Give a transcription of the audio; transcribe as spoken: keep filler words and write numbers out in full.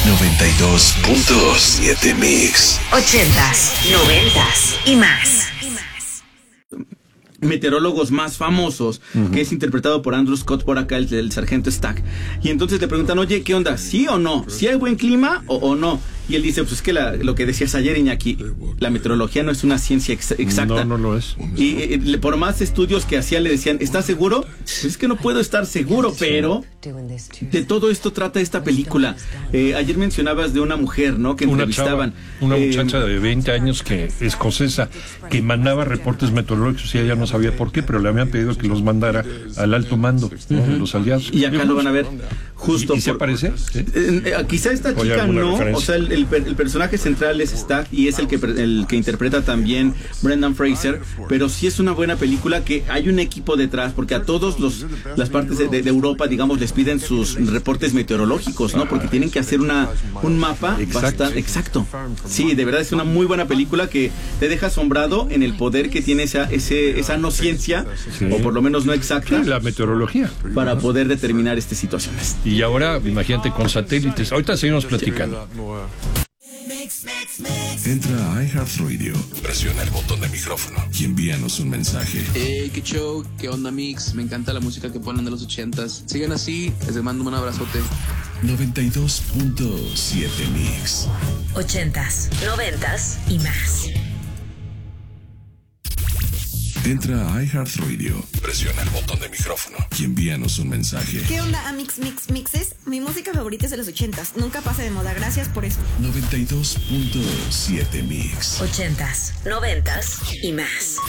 noventa y dos punto siete Mix. Ochentas, noventas y más. Meteorólogos más famosos, uh-huh. que es interpretado por Andrew Scott, por acá el, el sargento Stack, y entonces le preguntan, oye, ¿qué onda? ¿Sí o no? ¿Sí hay buen clima o, o no? Y él dice, pues es que la, lo que decías ayer, Iñaki, la meteorología no es una ciencia ex- exacta. No, no lo es. Y eh, por más estudios que hacía le decían, ¿estás seguro? Pues es que no puedo estar seguro, pero de todo esto trata esta película. Eh, ayer mencionabas de una mujer, ¿no? Que una entrevistaban. Chava, una eh, muchacha de veinte años, que escocesa, que mandaba reportes meteorológicos y ella no sabía por qué, pero le habían pedido que los mandara al alto mando, ¿no? Uh-huh. de los aliados. Y acá lo van a ver justo. ¿Y, y por, se aparece? ¿Sí? Eh, eh, quizá esta chica no, referencia? O sea, el, el, el personaje central es Stack y es el que, el que interpreta también Brendan Fraser, pero sí es una buena película, que hay un equipo detrás, porque a todos los las partes de, de, de Europa, digamos, les piden sus reportes meteorológicos, ¿no? Porque tienen que hacer una un mapa exacto. bastante exacto. Sí, de verdad es una muy buena película que te deja asombrado en el poder que tiene esa ese esa no ciencia, sí. o por lo menos no exacta, sí, la meteorología, para poder determinar estas situaciones. Y ahora, imagínate, con satélites. Ahorita seguimos platicando. Entra a iHeartRadio, presiona el botón de micrófono y envíanos un mensaje. Hey, qué show, qué onda, Mix. Me encanta la música que ponen de los ochentas. Sigan así, les mando un abrazote. noventa y dos punto siete Mix. Ochentas, noventas y más. Entra a iHeartRadio, presiona el botón de micrófono y envíanos un mensaje. ¿Qué onda, Amix Mix Mixes? Mi música favorita es de los ochentas. Nunca pasa de moda. Gracias por eso. noventa y dos punto siete Mix. Ochentas, noventas y más.